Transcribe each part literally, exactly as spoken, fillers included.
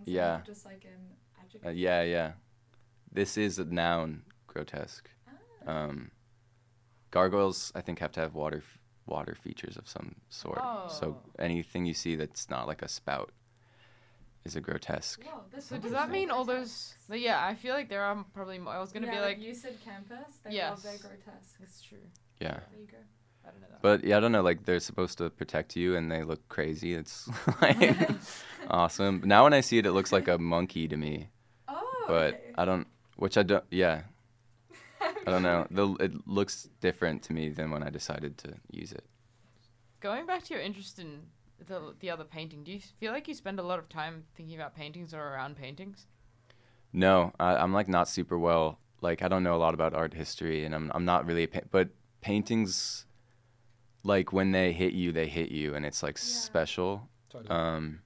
nouns, Yeah. not just like an adjective. Uh, yeah, yeah. This is a noun, grotesque. Ah. Um, gargoyles, I think, have to have water f- water features of some sort. So Oh. anything you see that's not like a spout is a grotesque. Whoa, there's So so does much that mean more all those? grotesques. Like, yeah, I feel like there are probably more. I was gonna yeah, be like, you said campus. They Yes. love their grotesque. it's true. Yeah. There you go. I don't know that. But yeah, I don't know. Like they're supposed to protect you, and they look crazy. It's like awesome. Now when I see it, it looks like a monkey to me. Oh, But okay. I don't. Which I don't. Yeah, I don't know. The it looks different to me than when I decided to use it. Going back to your interest in the the other painting, do you feel like you spend a lot of time thinking about paintings or around paintings? No, I, I'm like not super well. Like I don't know a lot about art history, and I'm I'm not really. A pa- but paintings, like when they hit you, they hit you, and it's like Yeah. special. Totally. Um,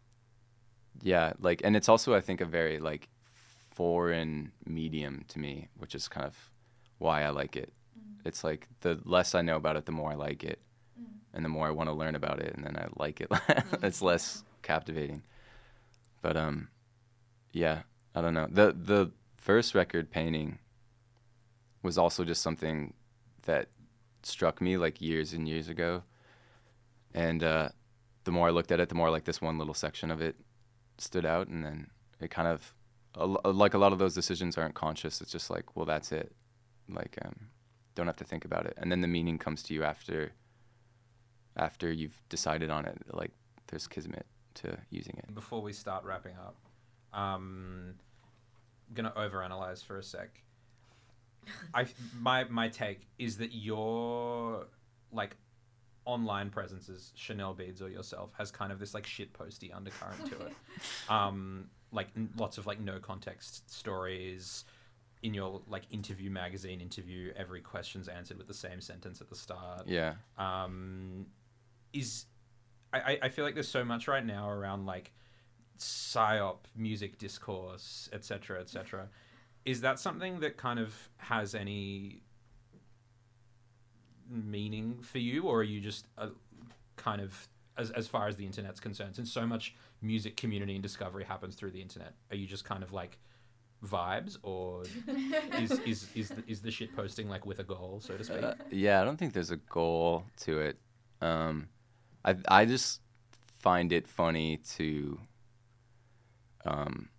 yeah, like, and it's also I think a very like foreign medium to me, which is kind of why I like it. Mm. It's like the less I know about it, the more I like it, Mm. and the more I want to learn about it, and then I like it. It's less captivating. But um, yeah, I don't know. The the first record painting was also just something that struck me like years and years ago, and uh, the more I looked at it, the more like this one little section of it stood out, and then it kind of a lo- like a lot of those decisions aren't conscious. It's just like, well, that's it. Like, um, don't have to think about it, and then the meaning comes to you after after you've decided on it. Like, there's kismet to using it. Before we start wrapping up, um, I'm gonna overanalyze for a sec. I my my take is that your like online presences, Chanel Beads or yourself, has kind of this like shit posty undercurrent to it. Um, like n- lots of like no context stories. In your like interview magazine interview, every question's answered with the same sentence at the start. Yeah. Um, is I, I- I feel like there's so much right now around like psyop, music discourse, et cetera, et cetera. Is that something that kind of has any meaning for you, or are you just a, kind of as as far as the internet's concerned, since so much music community and discovery happens through the internet, are you just kind of like vibes, or is is is the, is the shit posting like with a goal, so to speak? Uh, yeah, I don't think there's a goal to it. Um, I I just find it funny to. Um,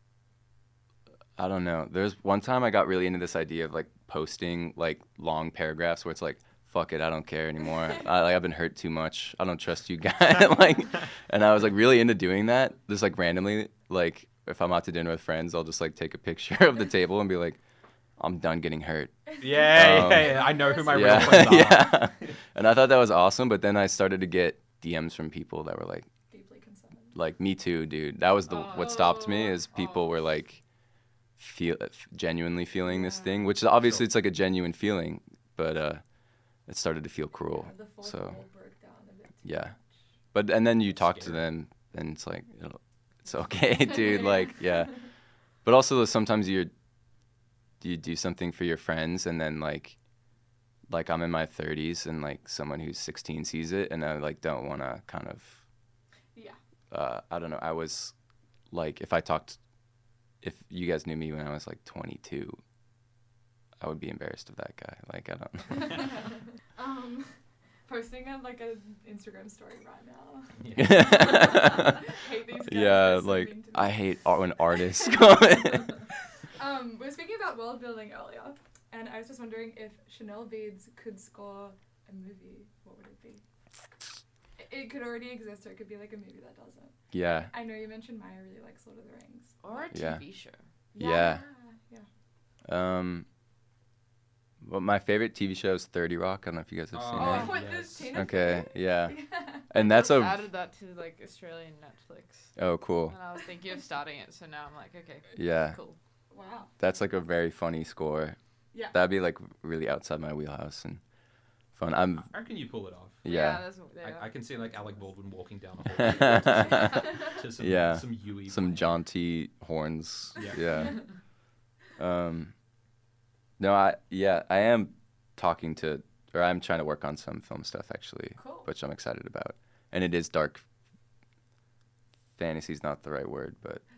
I don't know. There's one time I got really into this idea of like posting like long paragraphs where it's like, fuck it, I don't care anymore. I, like I've been hurt too much. I don't trust you guys. Like, and I was like really into doing that. Just like randomly, like if I'm out to dinner with friends, I'll just like take a picture of the table and be like, I'm done getting hurt. Yeah, Um, yeah, yeah, I know who my real yeah, friends are. yeah. And I thought that was awesome, but then I started to get D Ms from people that were like, Deeply concerned. like me too, dude. That was the what stopped me is people Oh. were like, feel genuinely feeling this Yeah. thing, which is obviously Sure. it's like a genuine feeling, but uh, it started to feel cruel. Yeah, the fourth So wall broke down a bit too yeah, much. but and then you talk to Scary. them, and it's like, you know, it's okay, dude. Like yeah, but also sometimes you're you do something for your friends, and then like like I'm in my thirties, and like someone who's sixteen sees it, and I like don't want to kind of Yeah. uh, I don't know. I was like, if I talked, if you guys knew me when I was like twenty-two, I would be embarrassed of that guy. Like, I don't. um, posting on like an Instagram story right now. Yeah, Hate these guys, yeah they're so like mean to me. I hate art when artists comment. Um, we were speaking about world building earlier, and I was just wondering if Chanel Beads could score a movie, what would it be? It, it could already exist, or it could be like a movie that doesn't. Yeah, I know you mentioned Maya really likes Lord of the Rings. Or a Yeah. T V show. Yeah. Yeah. um, well, my favorite T V show is thirty Rock. I don't know if you guys have seen Oh, it. what yes. this Tina Okay, Fey? yeah, Yeah. and that's Just a added that to like Australian Netflix, oh cool. and I was thinking of starting it. So now I'm like, okay, Yeah, cool. Wow. that's like a very funny score. Yeah. That'd be like really outside my wheelhouse and fun. I'm I reckon you pull it off. yeah. that's, yeah. I, I can see like Alec Baldwin walking down the hall to some Yeah. some Yui Some playing. John T. horns. Yeah. Yeah. Um, no, I yeah, I am talking to, or I'm trying to work on some film stuff actually, Cool. which I'm excited about. And it is dark. Fantasy's not the right word, but